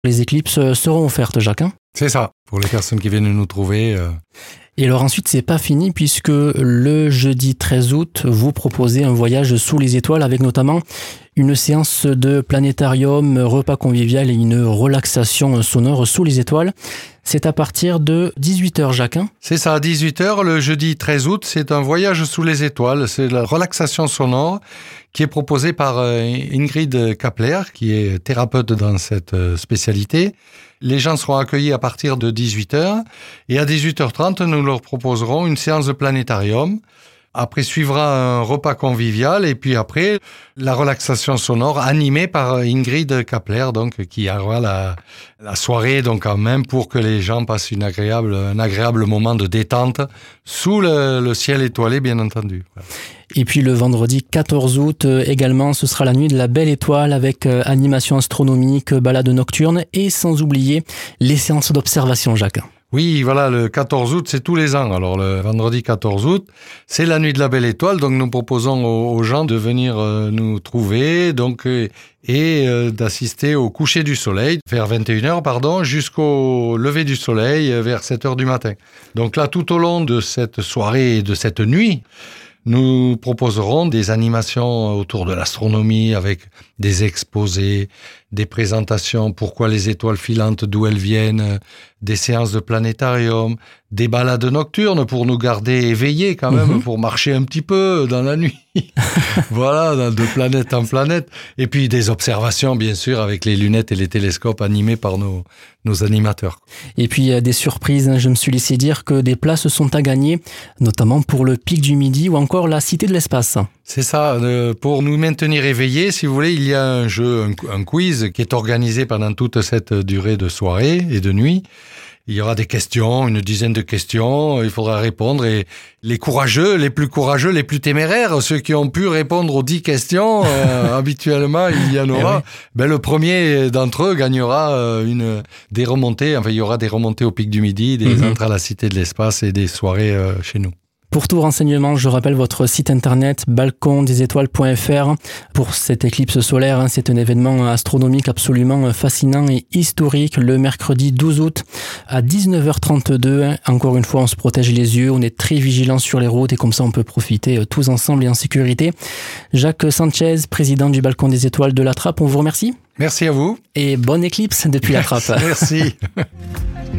Les éclipses seront offertes, Jacques. C'est ça, pour les personnes qui viennent nous trouver. Et alors ensuite, c'est pas fini puisque le jeudi 13 août, vous proposez un voyage sous les étoiles avec notamment une séance de planétarium, repas convivial et une relaxation sonore sous les étoiles. C'est à partir de 18h, Jacques. C'est ça, à 18h, le jeudi 13 août, c'est un voyage sous les étoiles. C'est la relaxation sonore qui est proposée par Ingrid Kapler, qui est thérapeute dans cette spécialité. Les gens seront accueillis à partir de 18h et à 18h30, nous leur proposerons une séance de planétarium. Après suivra un repas convivial et puis après la relaxation sonore animée par Ingrid Kapler, donc qui aura la soirée donc en même pour que les gens passent un agréable moment de détente sous le ciel étoilé, bien entendu. Et puis le vendredi 14 août également, ce sera la nuit de la belle étoile avec animation astronomique, balade nocturne et sans oublier les séances d'observation, Jacques. Oui, voilà, le 14 août, c'est tous les ans. Alors, le vendredi 14 août, c'est la nuit de la belle étoile. Donc, nous proposons aux gens de venir nous trouver et d'assister au coucher du soleil, vers 21h, jusqu'au lever du soleil, vers 7h du matin. Donc là, tout au long de cette soirée et de cette nuit, nous proposerons des animations autour de l'astronomie avec des exposés, des présentations, pourquoi les étoiles filantes, d'où elles viennent, des séances de planétarium, des balades nocturnes pour nous garder éveillés quand même, pour marcher un petit peu dans la nuit. Voilà, de planète en planète. Et puis des observations, bien sûr, avec les lunettes et les télescopes animés par nos animateurs. Et puis des surprises, je me suis laissé dire que des places sont à gagner, notamment pour le Pic du Midi ou encore la Cité de l'Espace. C'est ça, pour nous maintenir éveillés, si vous voulez, il y a un jeu, un quiz qui est organisé pendant toute cette durée de soirée et de nuit. Il y aura des questions, une dizaine de questions, il faudra répondre et les courageux, les plus courageux, les plus téméraires, ceux qui ont pu répondre aux 10 questions, habituellement il y en aura, le premier d'entre eux gagnera des remontées, enfin il y aura des remontées au Pic du Midi, des entrées à la Cité de l'Espace et des soirées chez nous. Pour tout renseignement, je rappelle votre site internet balcondesétoiles.fr. Pour cette éclipse solaire, c'est un événement astronomique absolument fascinant et historique le mercredi 12 août à 19h32. Encore une fois, on se protège les yeux, on est très vigilant sur les routes et comme ça on peut profiter tous ensemble et en sécurité. Jacques Sanchez, président du Balcon des Étoiles de la Trappe, on vous remercie. Merci à vous. Et bonne éclipse depuis la Trappe. Merci.